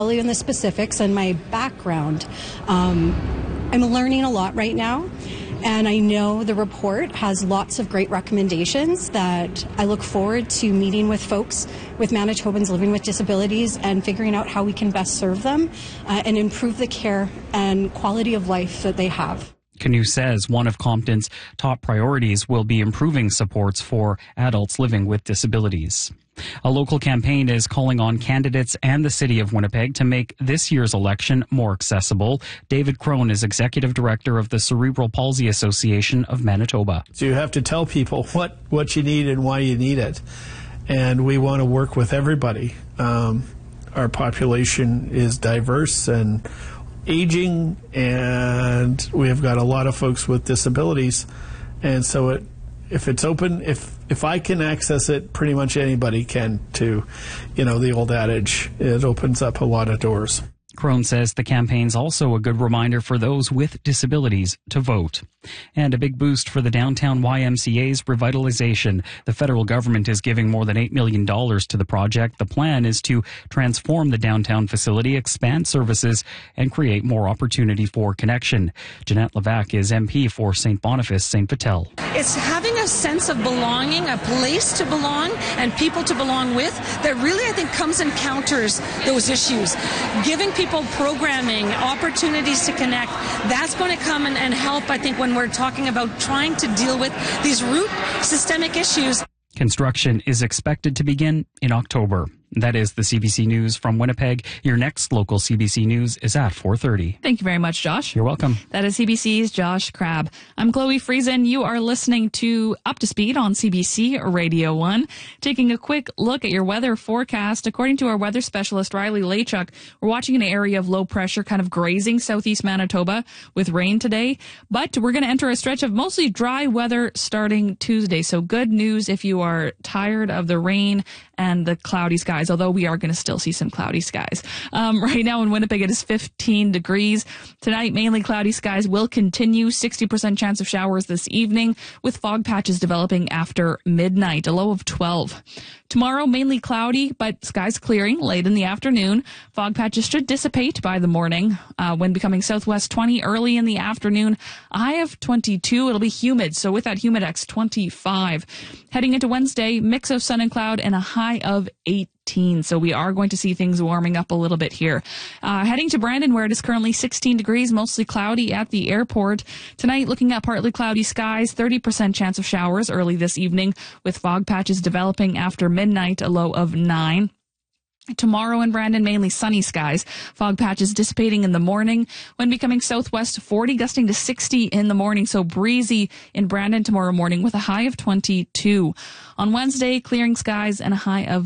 In the specifics and my background, I'm learning a lot right now, and I know the report has lots of great recommendations that I look forward to meeting with folks, with Manitobans living with disabilities, and figuring out how we can best serve them and improve the care and quality of life that they have. Canoe says one of Compton's top priorities will be improving supports for adults living with disabilities. A local campaign is calling on candidates and the city of Winnipeg to make this year's election more accessible. David Crone is executive director of the Cerebral Palsy Association of Manitoba. So you have to tell people what you need and why you need it. And we want to work with everybody. Our population is diverse and aging, and we have got a lot of folks with disabilities. And so if it's open, if I can access it, pretty much anybody can too. You know, the old adage, it opens up a lot of doors. Crone says the campaign's also a good reminder for those with disabilities to vote. And a big boost for the downtown YMCA's revitalization. The federal government is giving more than $8 million to the project. The plan is to transform the downtown facility, expand services, and create more opportunity for connection. Jeanette Levac is MP for St. Boniface, St. Vital. It's having a sense of belonging, a place to belong, and people to belong with that really, I think, comes and counters those issues. Giving people programming, opportunities to connect, that's going to come and help, I think, when we're talking about trying to deal with these root systemic issues. Construction is expected to begin in October. That is the CBC News from Winnipeg. Your next local CBC News is at 4:30. Thank you very much, Josh. You're welcome. That is CBC's Josh Crabb. I'm Chloe Friesen. You are listening to Up to Speed on CBC Radio 1. Taking a quick look at your weather forecast. According to our weather specialist, Riley Lachuk, we're watching an area of low pressure kind of grazing southeast Manitoba with rain today. But we're going to enter a stretch of mostly dry weather starting Tuesday. So good news if you are tired of the rain and the cloudy skies, although we are going to still see some cloudy skies. Right now in Winnipeg, it is 15 degrees. Tonight, mainly cloudy skies will continue. 60% chance of showers this evening, with fog patches developing after midnight, a low of 12. Tomorrow, mainly cloudy, but skies clearing late in the afternoon. Fog patches should dissipate by the morning, when becoming southwest 20 early in the afternoon. A high of 22. It'll be humid, so with that humidex, 25. Heading into Wednesday, mix of sun and cloud and a high of 18. So we are going to see things warming up a little bit here. Heading to Brandon, where it is currently 16 degrees, mostly cloudy at the airport. Tonight, looking at partly cloudy skies, 30% chance of showers early this evening, with fog patches developing after midnight, a low of 9. Tomorrow in Brandon, mainly sunny skies. Fog patches dissipating in the morning. When becoming southwest, 40, gusting to 60 in the morning. So breezy in Brandon tomorrow morning with a high of 22. On Wednesday, clearing skies and a high of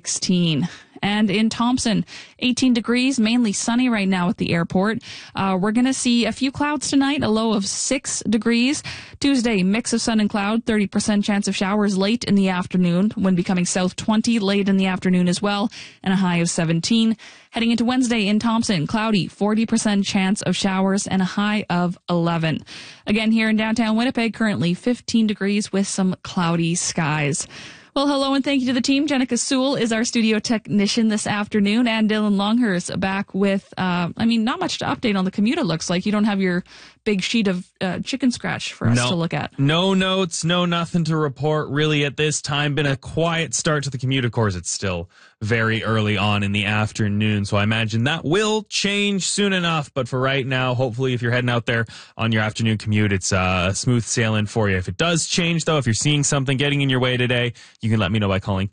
16. And in Thompson, 18 degrees, mainly sunny right now at the airport. We're going to see a few clouds tonight, a low of 6 degrees. Tuesday, mix of sun and cloud, 30% chance of showers late in the afternoon, when becoming south 20 late in the afternoon as well, and a high of 17. Heading into Wednesday in Thompson, cloudy, 40% chance of showers and a high of 11. Again, here in downtown Winnipeg, currently 15 degrees with some cloudy skies. Well, hello and thank you to the team. Jenica Sewell is our studio technician this afternoon, and Dylan Longhurst back with, not much to update on the commute, it looks like. You don't have your big sheet of chicken scratch for us to look at. No notes, nothing to report really at this time. Been a quiet start to the commute. Of course, it's still very early on in the afternoon, so I imagine that will change soon enough. But for right now, hopefully if you're heading out there on your afternoon commute, it's smooth sailing for you. If it does change, though, if you're seeing something getting in your way today, you can let me know by calling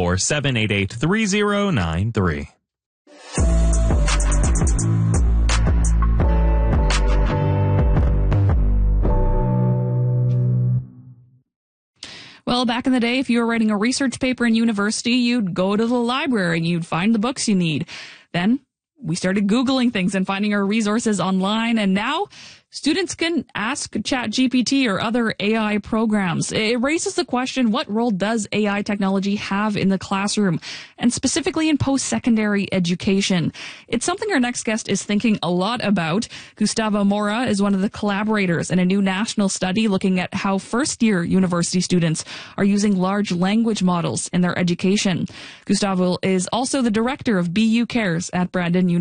204-788-3093. Well, back in the day, if you were writing a research paper in university, you'd go to the library and you'd find the books you need. Then we started Googling things and finding our resources online, and now students can ask ChatGPT or other AI programs. It raises the question, what role does AI technology have in the classroom, and specifically in post-secondary education? It's something our next guest is thinking a lot about. Gustavo Mora is one of the collaborators in a new national study looking at how first-year university students are using large language models in their education. Gustavo is also the director of BU Cares at Brandon University.